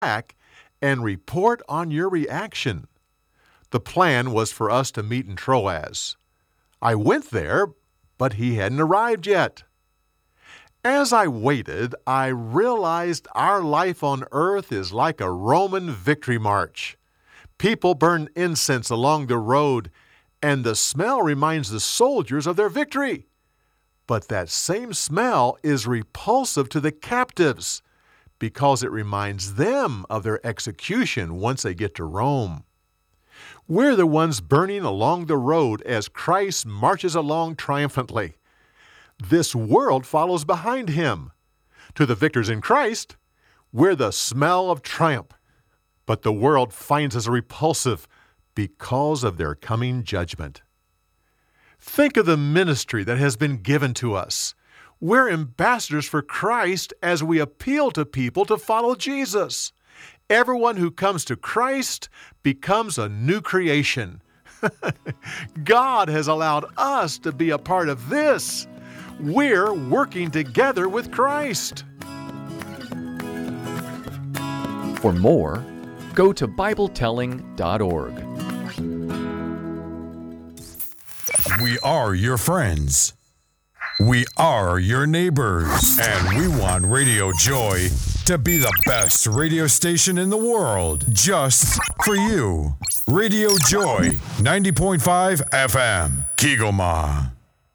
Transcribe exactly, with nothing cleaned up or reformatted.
back and report on your reaction. The plan was for us to meet in Troas. I went there, but he hadn't arrived yet. As I waited, I realized our life on earth is like a Roman victory march. People burn incense along the road, and the smell reminds the soldiers of their victory. But that same smell is repulsive to the captives because it reminds them of their execution once they get to Rome. We're the ones burning along the road as Christ marches along triumphantly. This world follows behind him. To the victors in Christ, we're the smell of triumph. But the world finds us repulsive because of their coming judgment. Think of the ministry that has been given to us. We're ambassadors for Christ as we appeal to people to follow Jesus. Everyone who comes to Christ becomes a new creation. God has allowed us to be a part of this. We're working together with Christ. For more, go to Bible telling dot org. We are your friends. We are your neighbors. And we want Radio Joy to be the best radio station in the world, just for you. Radio Joy, ninety point five F M, Kigoma.